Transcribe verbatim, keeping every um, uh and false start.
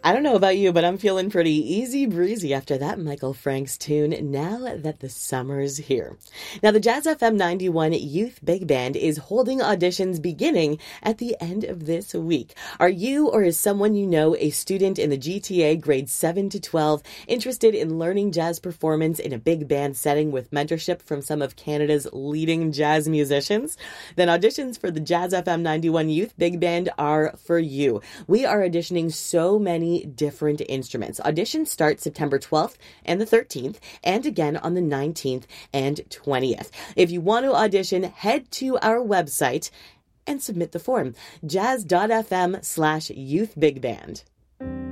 I don't know about you, but I'm feeling pretty easy breezy after that Michael Franks tune now that the summer's here. Now, the Jazz F M ninety-one Youth Big Band is holding auditions beginning at the end of this week. Are you or is someone you know a student in the G T A grades seven to twelve interested in learning jazz performance in a big band setting with mentorship from some of Canada's leading jazz musicians? Then auditions for the Jazz F M ninety-one Youth Big Band are for you. We are auditioning so many different instruments. Auditions start September twelfth and the thirteenth, and again on the nineteenth and twentieth. If you want to audition, head to our website and submit the form, jazz dot f m slash youth big band.